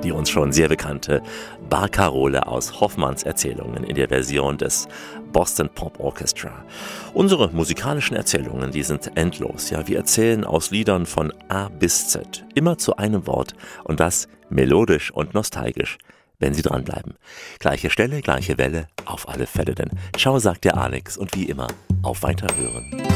die uns schon sehr bekannte Barkarole aus Hoffmanns Erzählungen in der Version des Boston Pop Orchestra. Unsere musikalischen Erzählungen, die sind endlos. Ja, wir erzählen aus Liedern von A bis Z, immer zu einem Wort und das melodisch und nostalgisch, wenn Sie dranbleiben. Gleiche Stelle, gleiche Welle, auf alle Fälle denn. Ciao, sagt der Alex und wie immer, auf Weiterhören.